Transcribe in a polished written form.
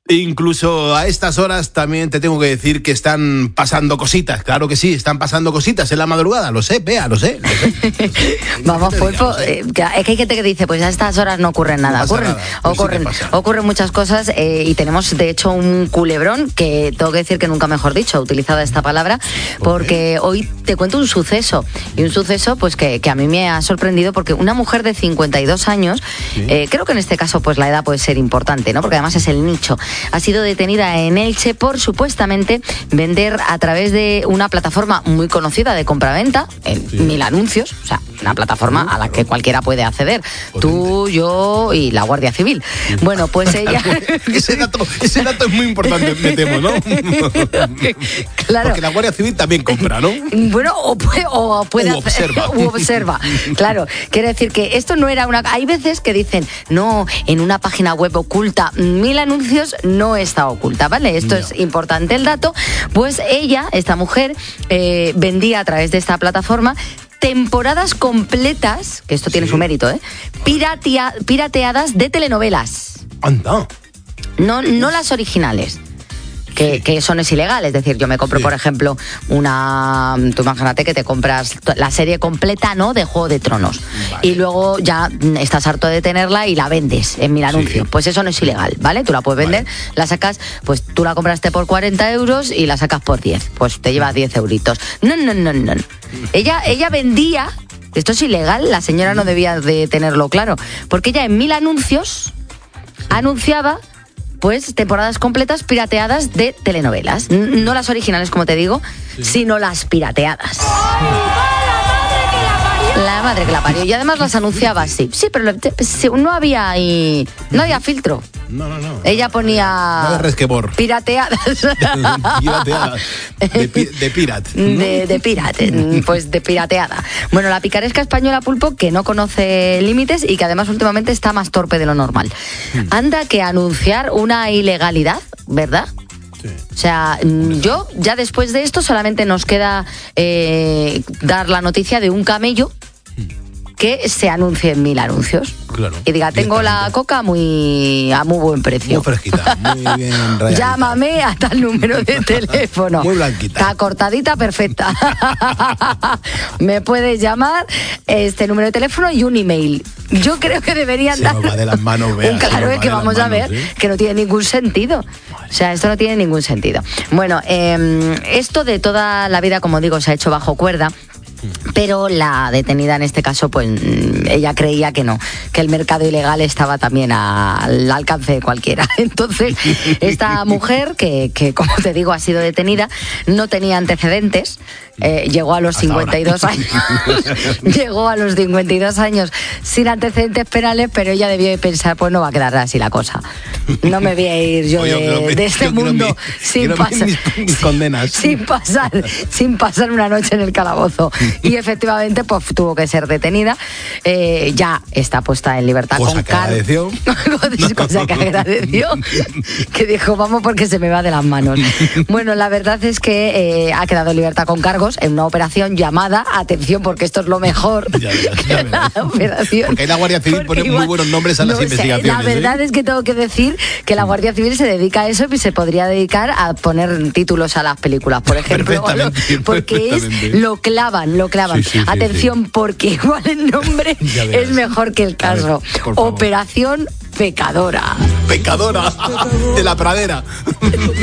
Incluso a estas horas también te tengo que decir que están pasando cositas. Claro que sí, están pasando cositas en la madrugada. Lo sé, Bea, lo sé. Vamos, Pulpo, es que hay gente que dice, pues a estas horas no ocurre nada. Ocurren muchas cosas y tenemos, de hecho, un culebrón que tengo que decir que nunca mejor dicho, utilizada esta palabra, porque hoy te cuento un suceso. Y un suceso pues que a mí me ha sorprendido porque una mujer de 52 años, creo que en este caso pues la edad puede ser importante, ¿no? Porque además es el nicho. Ha sido detenida en Elche por supuestamente vender a través de una plataforma muy conocida de compraventa, en 1000 anuncios, o sea, una plataforma a la que cualquiera puede acceder. Tú, yo y la Guardia Civil. Bueno, pues ella... Ese dato es muy importante, me temo, ¿no? Claro. Porque la Guardia Civil también compra, ¿no? Bueno, o puede hacer, observa. Claro, quiere decir que esto no era una... Hay veces que dicen, no, en una página web oculta 1000 anuncios no está oculta, ¿vale? Esto es importante el dato. Pues ella, esta mujer, vendía a través de esta plataforma temporadas completas, que esto tiene su mérito, pirateadas de telenovelas. Anda. No las originales. Que eso no es ilegal, es decir, yo me compro, por ejemplo, tú imagínate que te compras la serie completa, ¿no?, de Juego de Tronos, y luego ya estás harto de tenerla y la vendes en 1000 anuncios, pues eso no es ilegal, ¿vale? Tú la puedes vender, la sacas, pues tú la compraste por 40 euros y la sacas por 10, pues te llevas 10 euritos. No. Ella vendía, esto es ilegal, la señora no debía de tenerlo claro, porque ella en 1000 anuncios anunciaba pues temporadas completas pirateadas de telenovelas. No las originales, como te digo, sino las pirateadas. La madre que la parió. Y además las anunciaba así. Sí, pero no había filtro. No. Ella ponía... No de resquebor. Pirateadas. Pirateadas. De pirate. De pirate. Pues de pirateada. Bueno, la picaresca española, Pulpo, que no conoce límites y que además últimamente está más torpe de lo normal. Anda que anunciar una ilegalidad, ¿verdad? Sí. O sea, yo ya después de esto solamente nos queda dar la noticia de un camello que se anuncie en 1000 anuncios. Claro, y diga, tengo la coca a muy buen precio. Muy fresquita, muy bien rayadita. Llámame a tal número de teléfono. Muy blanquita. Está cortadita, perfecta. Me puedes llamar, este número de teléfono y un email. Yo creo que deberían dar... Se nos va de las manos, Bea. Claro, es que vamos a ver, que no tiene ningún sentido. O sea, esto no tiene ningún sentido. Bueno, esto de toda la vida, como digo, se ha hecho bajo cuerda. Pero la detenida en este caso, pues ella creía que no, que el mercado ilegal estaba también al alcance de cualquiera. Entonces, esta mujer, que como te digo, ha sido detenida, no tenía antecedentes, llegó a los 52 años. Llegó a los 52 años sin antecedentes penales, pero ella debió de pensar, pues no va a quedar así la cosa. No me voy a ir yo de este mundo sin pasar una noche en el calabozo. Y efectivamente, pues tuvo que ser detenida. Ya está puesta en libertad cosa con cargos. Cosa que agradeció. Que dijo, vamos porque se me va de las manos. Bueno, la verdad es que ha quedado en libertad con cargos en una operación llamada, atención, porque esto es lo mejor. Ya la operación. Porque ahí la Guardia Civil pone muy buenos nombres a las investigaciones. La verdad es que tengo que decir que la Guardia Civil se dedica a eso y se podría dedicar a poner títulos a las películas, por ejemplo, porque lo clavan. Sí, atención, porque igual el nombre es mejor que el caso. Operación Pecadora. Pecadora de la pradera.